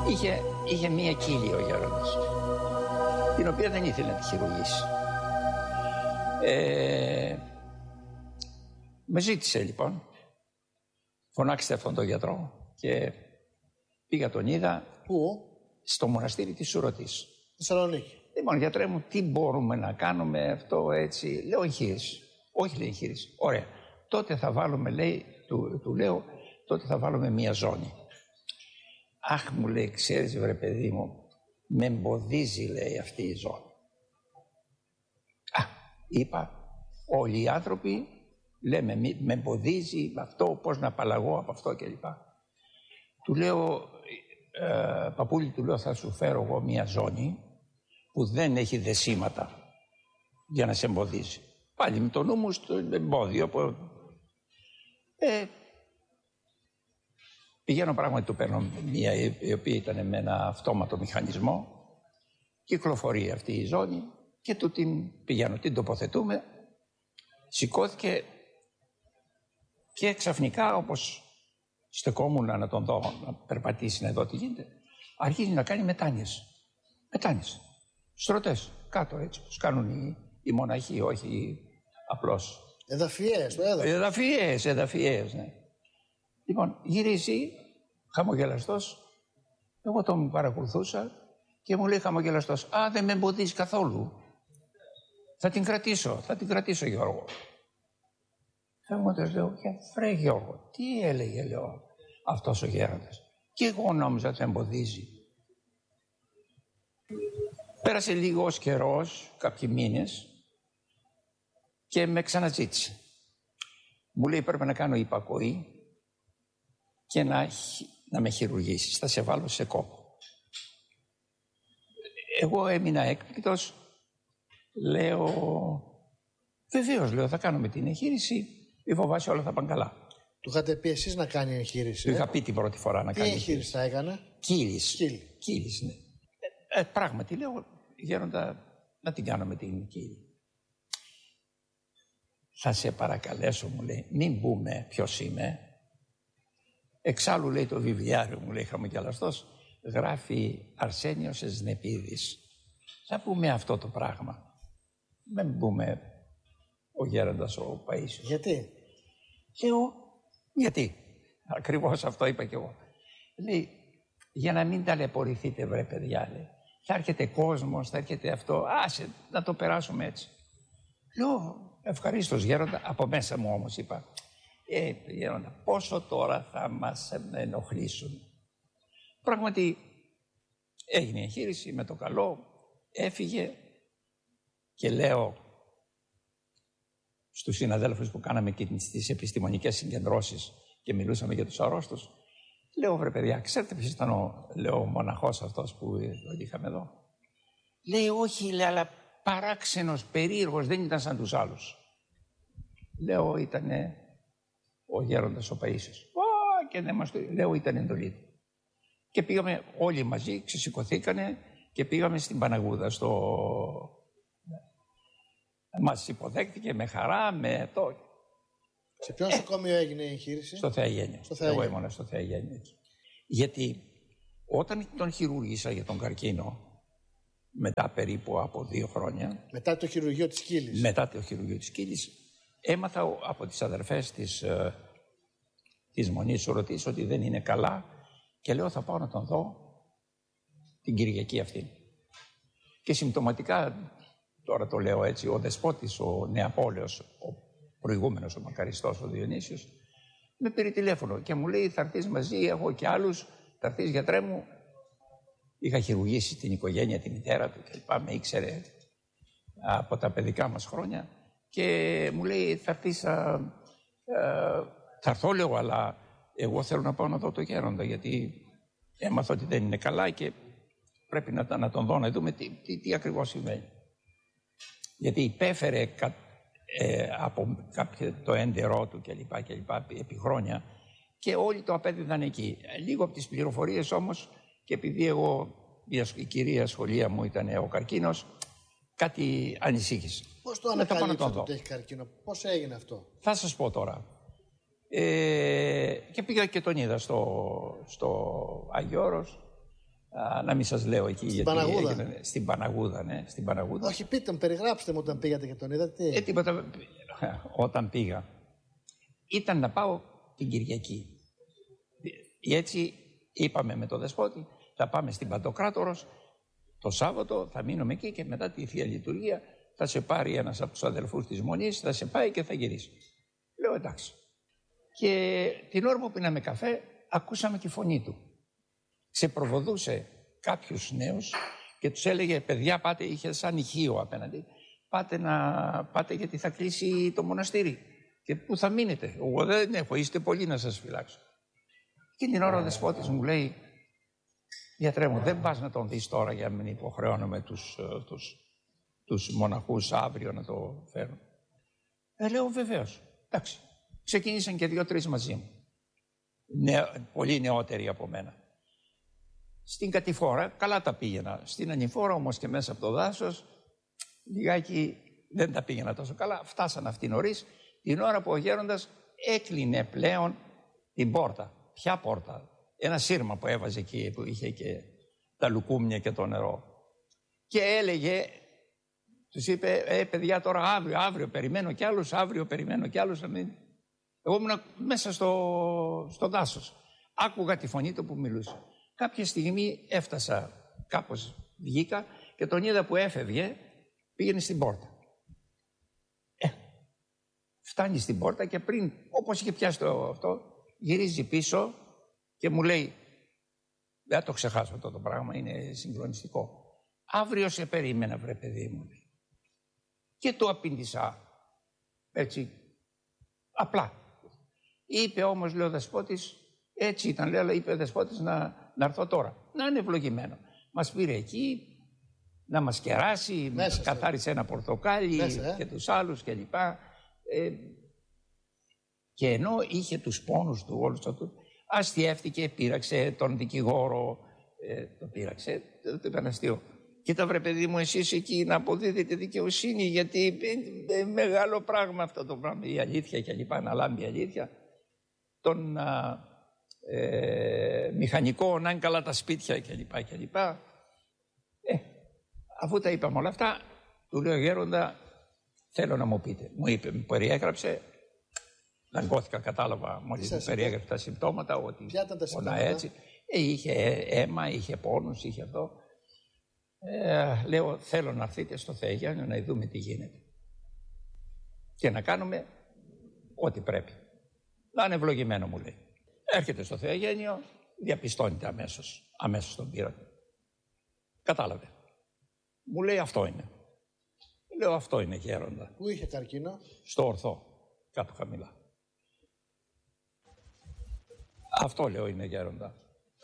Είχε μία κύλη ο γέροντας, την οποία δεν ήθελε να τη χειρουργήσει. Με ζήτησε λοιπόν, φωνάξτε αυτόν τον γιατρό, και πήγα τον είδα. Πού? Στο μοναστήρι της Σουρωτής. Θεσσαλονίκη. Λοιπόν, γιατρέ μου, τι μπορούμε να κάνουμε αυτό έτσι? Λέω εγχείρηση. Όχι, λέει, εγχείρηση. Ωραία. Τότε θα βάλουμε, λέει, του λέω, τότε θα βάλουμε μία ζώνη. Αχ, μου λέει, ξέρεις βρε παιδί μου, με εμποδίζει, λέει, αυτή η ζώνη. Είπα, όλοι οι άνθρωποι λέμε, με εμποδίζει αυτό, πώς να απαλλαγώ από αυτό κλπ. Του λέω, παππούλη, του λέω, θα σου φέρω εγώ μία ζώνη που δεν έχει δεσίματα για να σε εμποδίζει. Πάλι με το νου μου στο εμπόδιο. Πηγαίνω, πράγματι του παίρνω μία η οποία ήταν με ένα αυτόματο μηχανισμό, κυκλοφορεί αυτή η ζώνη και του την πηγαίνω, την τοποθετούμε, σηκώθηκε και ξαφνικά, όπως στεκόμουν να τον δω να περπατήσει, να δω τι γίνεται, αρχίζει να κάνει μετάνοιες. Στρωτές κάτω, έτσι όπως κάνουν οι μοναχοί, όχι απλώς. Εδαφιές, το έδαφος. Εδαφιές, ναι. Λοιπόν, γυρίζει χαμογελαστός, εγώ τον παρακολουθούσα και μου λέει χαμογελαστός, δεν με εμποδίζει καθόλου. Θα την κρατήσω Γιώργο. Φεύγοντας λέω, φρέ Γιώργο, τι έλεγε, λέω, αυτός ο γέροντας? Και εγώ νόμιζα ότι θα εμποδίζει. Πέρασε λίγος καιρός, κάποιοι μήνες, και με ξαναζήτησε. Μου λέει, πρέπει να κάνω υπακοή και να με χειρουργήσεις, θα σε βάλω σε κόπο. Εγώ έμεινα έκπληκτος, λέω, βεβαίως, λέω, θα κάνουμε την εγχείρηση, μη φοβάσαι, όλα θα πάνε καλά. Του είχατε πει εσείς να κάνει εγχείρηση? Του είχα πει την πρώτη φορά να κάνει εγχείρηση. Τι εγχείρηση θα έκανε? Κύλης, ναι. Πράγματι, λέω, γέροντα, να την κάνουμε την κύλη. Θα σε παρακαλέσω, μου λέει, μην πούμε ποιος είμαι. Εξάλλου, λέει, το βιβλιάριο, μου λέει χαμογελαστός, γράφει Αρσένιος Εσνεπίδης. Θα πούμε αυτό το πράγμα. Δεν πούμε ο γέροντας ο Παΐσιος. Γιατί? Λέω, γιατί? Ακριβώς αυτό είπα κι εγώ. Λέει, για να μην ταλαιπωρηθείτε, βρε παιδιά, λέει. Θα έρχεται κόσμος, θα έρχεται αυτό. Άσε, να το περάσουμε έτσι. Λέω, ευχαρίστως γέροντα. Από μέσα μου όμως είπα, γέροντα, πόσο τώρα θα μας ενοχλήσουν? Πράγματι, έγινε η εγχείρηση με το καλό, έφυγε και λέω στους συναδέλφους που κάναμε και τις επιστημονικές συγκεντρώσεις και μιλούσαμε για τους αρρώστους, λέω, βρε παιδιά, ξέρετε ποιος ήταν ο μοναχός αυτός που είχαμε εδώ? Λέει, όχι, λέει, αλλά παράξενος, περίεργος, δεν ήταν σαν τους άλλους. Λέω, ήταν ο γέροντας ο Παΐσιος. Και δεν μας το λέω, ήταν εντολή του. Και πήγαμε όλοι μαζί, ξεσηκωθήκανε και πήγαμε στην Παναγούδα. Μας υποδέχτηκε με χαρά, με το. Σε ποιο νοσοκομείο έγινε η εγχείρηση? Στο Θεαγένιο. Εγώ ήμουν στο Θεαγένιο εκεί. Γιατί όταν τον χειρούργησα για τον καρκίνο, μετά περίπου από 2 χρόνια. Μετά το χειρουργείο της Κύλης. Μετά το χειρουργείο της Κύλης, έμαθα από τις αδερφές της Μονής Σουρωτής ότι δεν είναι καλά και λέω, θα πάω να τον δω την Κυριακή αυτή. Και συμπτωματικά, τώρα το λέω έτσι, ο δεσπότης, ο Νεαπόλεος, ο προηγούμενος, ο μακαριστός, ο Διονύσιος, με πήρε τηλέφωνο και μου λέει, θα έρθεις μαζί, εγώ και άλλους, θα έρθεις γιατρέ μου. Είχα χειρουργήσει την οικογένεια, τη μητέρα του κλπ. Με ήξερε από τα παιδικά μας χρόνια και μου λέει, θα έρθεις, θα έρθω, λέω, αλλά εγώ θέλω να πάω να δω το γέροντα, γιατί έμαθα ότι δεν είναι καλά και πρέπει να τον δω, να δούμε τι ακριβώς συμβαίνει. Γιατί υπέφερε από το έντερό του κλπ. Επί χρόνια και όλοι το απέδιδαν εκεί. Λίγο από τις πληροφορίες όμως, και επειδή εγώ η κυρία σχολεία μου ήταν ο καρκίνος, κάτι ανησύχησε. Πώς το ανακαλύψατε ότι έχει καρκίνο, πώς έγινε αυτό? Θα σας πω τώρα. Και πήγα και τον είδα στο Άγιο Όρος να μην σας λέω εκεί. Στην Παναγούδα. Στην Παναγούδα, ναι. Στην Παναγούδα. Όχι, πείτε μου, περιγράψτε μου όταν πήγατε και τον είδατε. Τίποτα. Όταν πήγα. Ήταν να πάω την Κυριακή. Έτσι είπαμε με τον Δεσπότη, θα πάμε στην Παντοκράτορος το Σάββατο, θα μείνουμε εκεί και μετά τη Θεία Λειτουργία θα σε πάρει ένας από τους αδελφούς της Μονής, θα σε πάει και θα γυρίσει. Λέω εντάξει. Και την ώρα που πίναμε καφέ, ακούσαμε τη φωνή του. Ξεπροβοδούσε κάποιους νέους και τους έλεγε, παιδιά πάτε, είχε σαν ηχείο απέναντι, πάτε γιατί θα κλείσει το μοναστήρι. Και πού θα μείνετε? Εγώ δεν έχω, είστε πολλοί να σας φυλάξω. Και την ώρα ο Δεσπότης μου λέει, γιατρέ μου, δεν πας να τον δεις τώρα για να μην υποχρεώνουμε τους μοναχούς αύριο να το φέρουν? Λέω βεβαίως. Εντάξει. Ξεκίνησαν και 2-3 μαζί μου. Πολύ νεότεροι από μένα. Στην κατηφόρα καλά τα πήγαινα. Στην ανηφόρα όμως και μέσα από το δάσος λιγάκι δεν τα πήγαινα τόσο καλά. Φτάσαν αυτοί νωρίς, την ώρα που ο γέροντας έκλεινε πλέον την πόρτα. Ποια πόρτα? Ένα σύρμα που έβαζε εκεί που είχε και τα λουκούμια και το νερό. Και έλεγε, τους είπε, παιδιά τώρα αύριο περιμένω κι άλλους, αύριο περιμένω κι άλλους. Εγώ ήμουν μέσα στο δάσος. Άκουγα τη φωνή του που μιλούσε. Κάποια στιγμή έφτασα, κάπως βγήκα και τον είδα που έφευγε, πήγαινε στην πόρτα. Φτάνει στην πόρτα και πριν, όπως είχε πιάσει αυτό, γυρίζει πίσω και μου λέει, δεν θα το ξεχάσω αυτό το πράγμα, είναι συγκλονιστικό. Αύριο σε περίμενα, βρε παιδί μου. Και του απήντησα έτσι, απλά. Είπε όμως, λέει ο Δεσπότης, έτσι ήταν, λέει, αλλά είπε ο Δεσπότης να έρθω τώρα. Να είναι ευλογημένο. Μας πήρε εκεί, να μας κεράσει, καθάρισε ένα πορτοκάλι και τους άλλους κλπ. Και ενώ είχε τους πόνους του όλους αυτούς, αστιεύτηκε, πείραξε τον δικηγόρο, το πείραξε, το είπαν αστείο. Κοίτα βρε παιδί μου, εσείς εκεί να αποδίδετε δικαιοσύνη, γιατί είναι μεγάλο πράγμα αυτό το πράγμα, η αλήθεια και λοιπά, να λάμπει η αλήθεια. Τον μηχανικό, να είναι καλά τα σπίτια και λοιπά. Αφού τα είπαμε όλα αυτά, του λέω γέροντα, θέλω να μου πείτε. Μου είπε, μου περιέγραψε, δαγκώθηκα, κατάλαβα μόλις μου περιέγραψε τα συμπτώματα, ότι πονά έτσι. Είχε αίμα, είχε πόνους, είχε αυτό. Λέω, θέλω να έρθετε στο Θεαγένιο να δούμε τι γίνεται. Και να κάνουμε ό,τι πρέπει. Να είναι ευλογημένο, μου λέει. Έρχεται στο Θεαγένιο, διαπιστώνεται αμέσως τον πήρα. Κατάλαβε. Μου λέει αυτό είναι. Λέω αυτό είναι γέροντα. Πού είχε καρκίνο? Στο ορθό, κάτω χαμηλά. Αυτό λέω είναι γέροντα.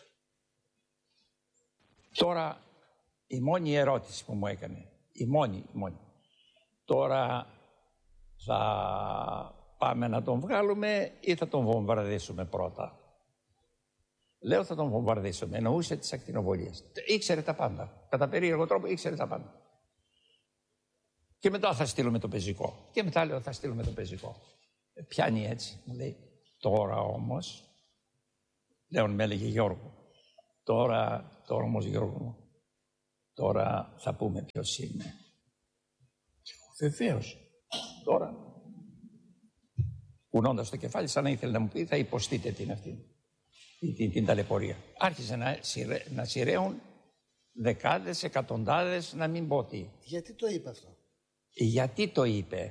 Τώρα η μόνη ερώτηση που μου έκανε, η μόνη. Τώρα θα πάμε να τον βγάλουμε ή θα τον βομβαρδίσουμε πρώτα? Λέω θα τον βομβαρδίσουμε, εννοούσε τις ακτινοβολίες. Ήξερε τα πάντα, κατά περίεργο τρόπο ήξερε τα πάντα. Και μετά θα στείλουμε το πεζικό. Και μετά λέω θα στείλουμε το πεζικό. Πιάνει έτσι, μου λέει, τώρα όμως, λέω με έλεγε Γιώργο, τώρα όμως Γιώργο μου, τώρα θα πούμε ποιος είμαι. Βεβαίως, τώρα, κουνώντας το κεφάλι, σαν να ήθελε να μου πει, θα υποστείτε την ταλαιπωρία. Άρχισε να σειραίουν δεκάδες, εκατοντάδες, να μην πω τι. Γιατί το είπε αυτό? Γιατί το είπε?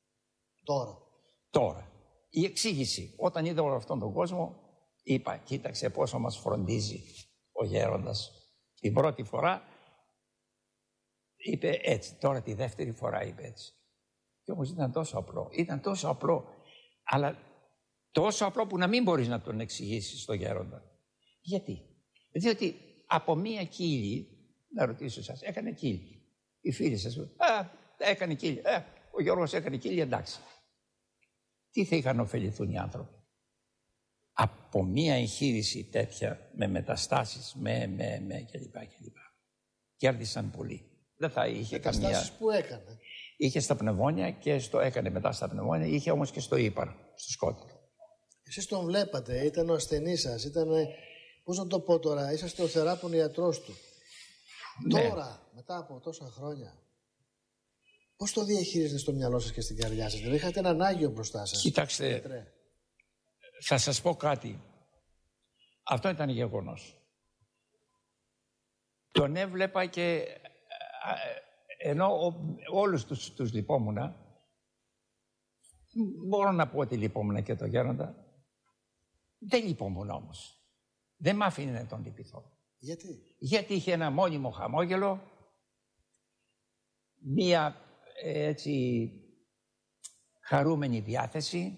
Τώρα. Η εξήγηση. Όταν είδα όλο αυτόν τον κόσμο, είπα, κοίταξε πόσο μας φροντίζει ο γέροντας. Την πρώτη φορά είπε έτσι, τώρα τη δεύτερη φορά είπε έτσι. Και όμως ήταν τόσο απλό. Ήταν τόσο απλό, αλλά τόσο απλό που να μην μπορείς να τον εξηγήσεις στον γέροντα. Γιατί? Διότι από μία κύλη, να ρωτήσω εσάς, έκανε κύλη. Οι φίλοι σας, έκανε κύλη. Ο Γιώργος έκανε κύλη, εντάξει. Τι θα είχαν ωφεληθούν οι άνθρωποι? Από μία εγχείρηση τέτοια, με μεταστάσεις, κλπ. Κέρδισαν πολύ. Δεν θα είχε μεταστάσεις που έκανε? Είχε στα πνευμόνια και έκανε μετά στα πνευμόνια, είχε όμως και στο ύπαρ, στο σκότεινο. Εσείς τον βλέπατε, ήταν ο ασθενής σας, ήταν Πώς να το πω τώρα, είσαστε ο θεράπων ιατρός του. Ναι. Τώρα, μετά από τόσα χρόνια, πώς το διαχειρίζετε στο μυαλό σας και στην καρδιά σας? Δηλαδή είχατε έναν Άγιο μπροστά σας. Κοιτάξτε, γιατρέ. θα σας πω κάτι. Αυτό ήταν γεγονός. Τον έβλεπα και ενώ όλους τους λυπόμουνα, μπορώ να πω ότι λυπόμουνα και το Γέροντα, δεν λυπόμουν όμως. Δεν μ' άφηνε να τον λυπηθώ. Γιατί? Γιατί είχε ένα μόνιμο χαμόγελο, μία έτσι χαρούμενη διάθεση,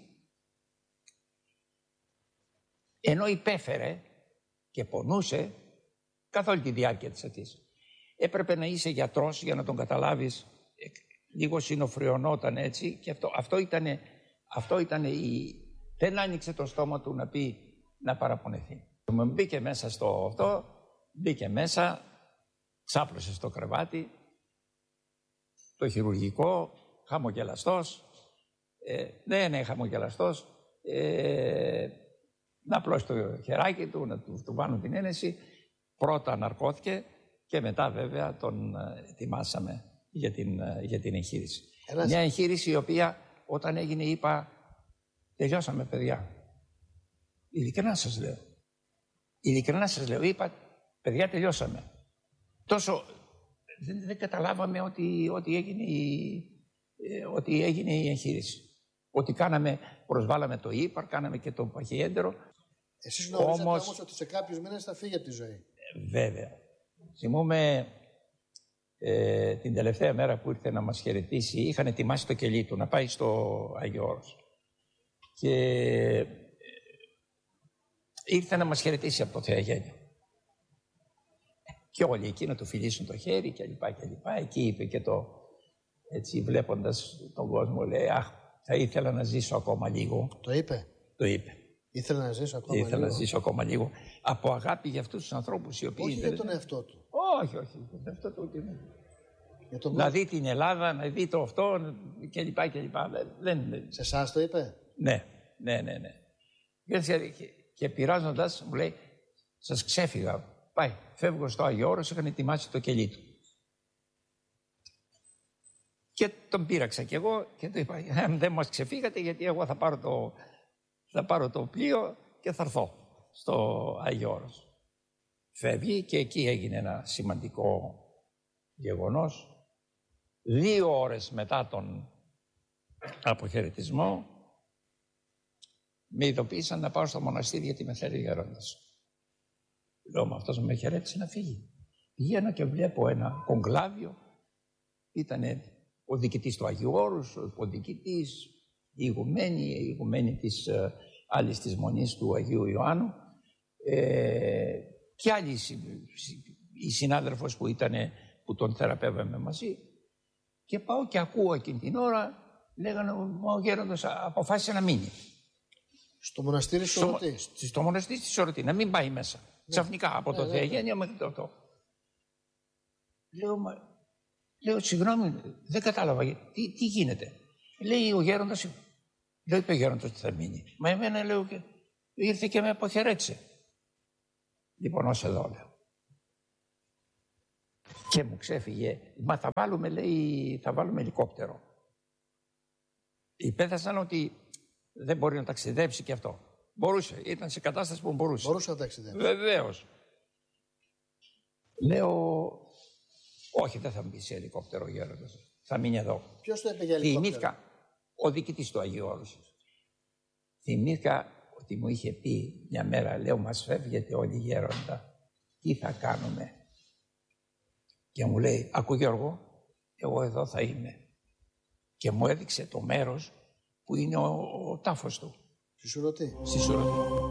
ενώ υπέφερε και πονούσε καθ' όλη τη διάρκεια της αυτής. Έπρεπε να είσαι γιατρός για να τον καταλάβεις, λίγο συνοφριωνόταν έτσι και αυτό ήταν δεν άνοιξε το στόμα του να πει, να παραπονεθεί. Μου μπήκε μέσα στο αυτό, μπήκε μέσα, ξάπλωσε στο κρεβάτι, το χειρουργικό, χαμογελαστός, ναι, χαμογελαστός, να απλώσει το χεράκι του, να του βάλουν την ένεση. Πρώτα αναρκώθηκε και μετά βέβαια τον ετοιμάσαμε για την εγχείρηση. Μια εγχείρηση η οποία όταν έγινε είπα, τελειώσαμε παιδιά. Ειλικρινά σας λέω, είπα, παιδιά τελειώσαμε. Τόσο δεν καταλάβαμε ότι έγινε η εγχείρηση. Ότι προσβάλαμε το ύπαρ, κάναμε και το παχιέντερο. Εσείς γνωρίζατε όμως ότι σε κάποιους μήνες θα φύγει από τη ζωή. Βέβαια. Θυμούμαι την τελευταία μέρα που ήρθε να μας χαιρετήσει, είχαν ετοιμάσει το κελί του να πάει στο Άγιο Όρος. Και ήρθε να μας χαιρετήσει από το Θεαγέννιο. Και όλοι εκεί να του φιλήσουν το χέρι κλπ. Εκεί είπε και έτσι βλέποντας τον κόσμο, λέει, αχ, θα ήθελα να ζήσω ακόμα λίγο. Το είπε? Το είπε. Ήθελα να ζήσω ακόμα λίγο. Ήθελα να ζήσω ακόμα λίγο. Από αγάπη για αυτούς τους ανθρώπους οι οποίοι... Όχι για τον εαυτό του. Όχι, για τον εαυτό του. Για να δει την Ελλάδα, να δει το αυτό κλπ. Σε εσάς το είπε? Ναι. Και πειράζοντας μου λέει, σας ξέφυγα. Πάει, φεύγω στο Άγιο Όρος, είχαν ετοιμάσει το κελί του. Και τον πείραξα κι εγώ και του είπα, δεν μας ξεφύγατε γιατί εγώ θα πάρω το πλοίο και θα έρθω στο Άγιο Όρος. Φεύγει και εκεί έγινε ένα σημαντικό γεγονός. 2 ώρες μετά τον αποχαιρετισμό με ειδοποίησαν να πάω στο μοναστήρι γιατί με θέλει γέροντας. Λέω, με αυτός με χαιρέτησε να φύγει. Πηγαίνω και βλέπω ένα κογκλάβιο. Ήτανε ο διοικητής του Αγίου Όρους, ο ποντικητής, η ηγουμένη της άλλης της Μονής του Αγίου Ιωάννου και άλλη η συνάδελφος που τον θεραπεύαμε μαζί. Και πάω και ακούω εκείνη την ώρα, λέγανε ο γέροντας αποφάσισε να μείνει. Στο μοναστήρι στη Σωρωτή. Στο μοναστήρι στη Σωρωτή, να μην πάει μέσα. Ξαφνικά από το Θεαγέννιο μέχρι το αυτό. Λέω, συγγνώμη, δεν κατάλαβα, τι γίνεται. Λέει ο γέροντας, είπε ο γέροντας ότι θα μείνει. Μα εμένα λέω, ήρθε και με αποχαιρέτησε. Λοιπόν, ως εδώ λέω. Και μου ξέφυγε, μα θα βάλουμε ελικόπτερο. Υπέθεσαν ότι δεν μπορεί να ταξιδέψει και αυτό. Μπορούσε, ήταν σε κατάσταση που μπορούσε. Μπορούσε να ταξιδέψει. Βεβαίως. Λέω, όχι, δεν θα μπει σε ελικόπτερο γέροντας. Θα μείνει εδώ. Ποιος το είπε για ελικόπτερο? Θυμήθηκα, ο διοικητής του Αγίου Όρους. Θυμήθηκα ότι μου είχε πει μια μέρα, λέω, μας φεύγετε όλοι γέροντα. Τι θα κάνουμε? Και μου λέει, ακού Γιώργο, εγώ εδώ θα είμαι. Και μου έδειξε το μέρος που είναι ο τάφος του. Στη Σωρωτή. Στη Σωρωτή.